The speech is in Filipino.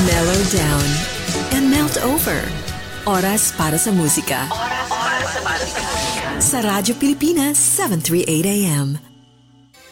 Mellow down and melt over. Oras para sa musika. Sa Radyo Pilipinas, 738 AM.